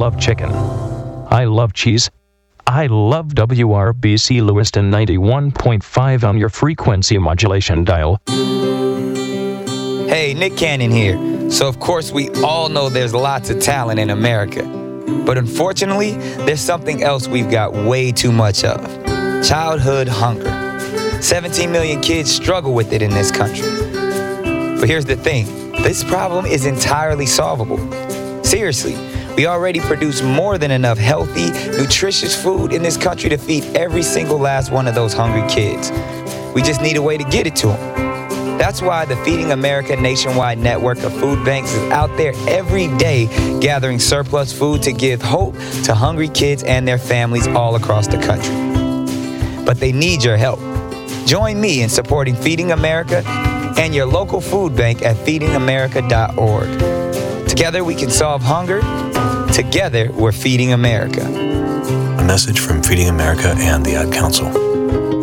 love chicken. I love cheese. I love WRBC Lewiston 91.5 on your frequency modulation dial. Hey, Nick Cannon here. So of course we all know there's lots of talent in America. But unfortunately, there's something else we've got way too much of. Childhood hunger. 17 million kids struggle with it in this country. But here's the thing. This problem is entirely solvable. Seriously, we already produce more than enough healthy, nutritious food in this country to feed every single last one of those hungry kids. We just need a way to get it to them. That's why the Feeding America nationwide network of food banks is out there every day gathering surplus food to give hope to hungry kids and their families all across the country. But they need your help. Join me in supporting Feeding America and your local food bank at feedingamerica.org. Together we can solve hunger. Together we're Feeding America. A message from Feeding America and the Ad Council.